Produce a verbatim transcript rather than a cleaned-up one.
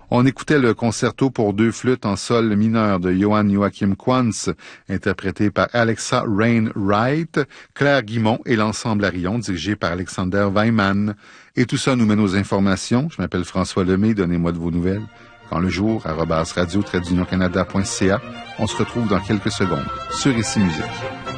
On écoutait le concerto pour deux flûtes en sol mineur de Johann Joachim Quantz, interprété par Alexa Rain-Wright, Claire Guimont et l'ensemble Arion, dirigé par Alexander Weimann. Et tout ça nous mène aux informations. Je m'appelle François Lemay, donnez-moi de vos nouvelles. Quand le jour, arobase radio tiret d'union canada point c a. On se retrouve dans quelques secondes sur Ici Musique.